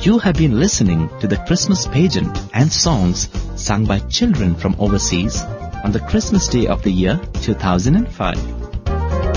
You have been listening to the Christmas pageant and songs sung by children from overseas on the Christmas day of the year 2005.